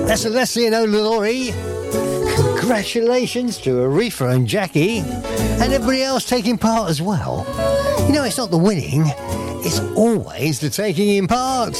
That's a Leslie and O'Lory. Congratulations to Aretha and Jackie and everybody else taking part as well. You know, it's not the winning, it's always the taking in part.